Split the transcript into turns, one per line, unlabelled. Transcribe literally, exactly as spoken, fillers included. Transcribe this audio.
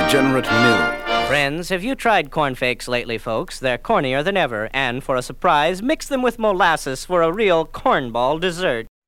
degenerate mill.
Friends, have you tried cornflakes lately, folks? They're cornier than ever, and for a surprise, mix them with molasses for a real cornball dessert.